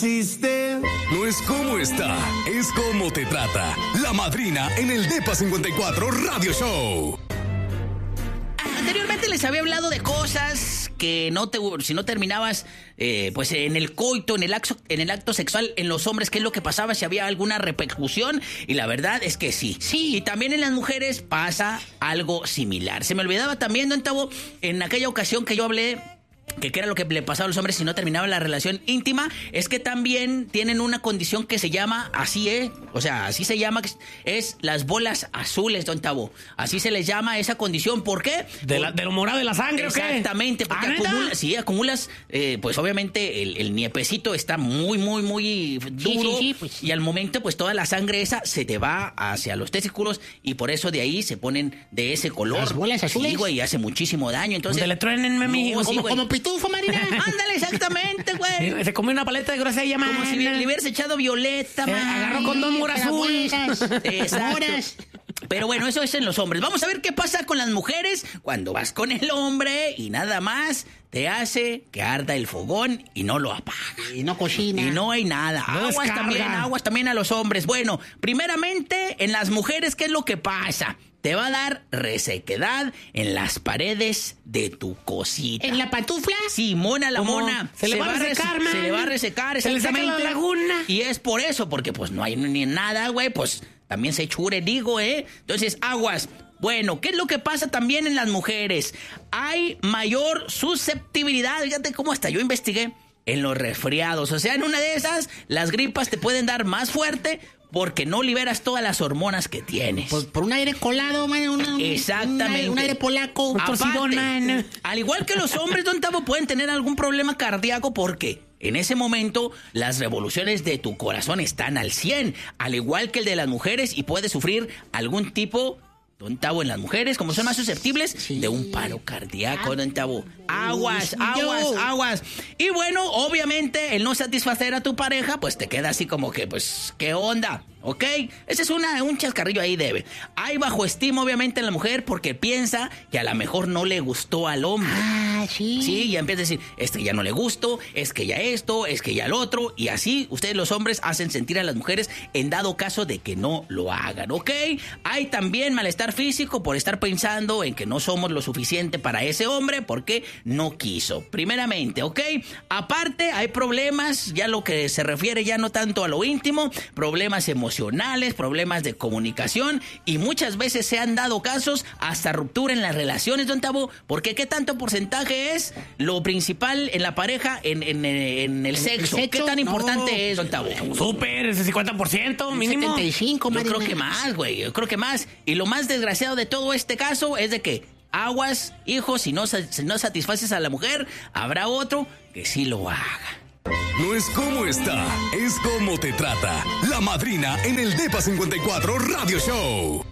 No es cómo está, es cómo te trata. La Madrina en el DEPA 54 Radio Show. Anteriormente les había hablado de cosas que si no terminabas pues en el coito, en el acto sexual en los hombres, qué es lo que pasaba, si había alguna repercusión, y la verdad es que sí. Y también en las mujeres pasa algo similar. Se me olvidaba también, don Tavo, en aquella ocasión que yo hablé que era lo que le pasaba a los hombres si no terminaba la relación íntima, es que también tienen una condición que se llama, así se llama, es las bolas azules, don Tavo. Así se les llama esa condición. ¿Por qué? ¿De lo morado de la sangre o qué? Exactamente, porque acumulas, pues obviamente el niepecito está muy, muy, muy duro, pues. Y al momento, pues toda la sangre esa se te va hacia los testículos y por eso de ahí se ponen de ese color. ¿Las bolas azules? Sí, güey, y hace muchísimo daño, entonces... Le truenen, amigo. Como pitufo, Marina. Ándale, exactamente, güey. Se comió una paleta de grosella, man. Como si le hubieras echado violeta, man. Agarró condón mora azul. Exacto. Pero bueno, eso es en los hombres. Vamos a ver qué pasa con las mujeres cuando vas con el hombre y nada más te hace que arda el fogón y no lo apaga. Y no cocina. Y no hay nada. Aguas también a los hombres. Bueno, primeramente, en las mujeres, ¿qué es lo que pasa? Te va a dar resequedad en las paredes de tu cosita. ¿En la pantufla? Sí, mona la mona. Se le va a resecar, man. Se le va a resecar, exactamente. Se le seca la laguna. Y es por eso, porque pues no hay ni nada, güey, pues también se chure, digo, Entonces, aguas. Bueno, ¿qué es lo que pasa también en las mujeres? Hay mayor susceptibilidad, fíjate cómo hasta yo investigué, en los resfriados. O sea, en una de esas, las gripas te pueden dar más fuerte porque no liberas todas las hormonas que tienes. Pues por un aire colado, man. Exactamente. Un aire polaco. Aparte, man. Al igual que los hombres, don Tavo, pueden tener algún problema cardíaco porque en ese momento las revoluciones de tu corazón están al 100, al igual que el de las mujeres, y puedes sufrir algún tipo, don Tavo, en las mujeres, como son más susceptibles, de un paro cardíaco, don Tavo. Aguas. Y bueno, obviamente, el no satisfacer a tu pareja, pues te queda así como que, pues, ¿qué onda? ¿Ok? Ese es un chascarrillo ahí debe. Hay bajo estima, obviamente, en la mujer porque piensa que a lo mejor no le gustó al hombre. Sí. Sí, y empieza a decir, ya no le gustó, es que ya esto, es que ya el otro. Y así ustedes los hombres hacen sentir a las mujeres en dado caso de que no lo hagan, ¿ok? Hay también malestar físico por estar pensando en que no somos lo suficiente para ese hombre porque no quiso, primeramente, ¿ok? Aparte, hay problemas, ya lo que se refiere ya no tanto a lo íntimo, problemas emocionales, problemas de comunicación, y muchas veces se han dado casos hasta ruptura en las relaciones, don Tavo, porque ¿qué tanto porcentaje es lo principal en la pareja en el sexo? ¿Qué tan importante es, don Tavo? Súper, ese 50% mínimo. 75, Yo creo que más, güey, Y lo más desgraciado de todo este caso es de que aguas, hijos, si no satisfaces a la mujer, habrá otro que sí lo haga. No es cómo está, es cómo te trata. La Madrina en el DEPA 54 Radio Show.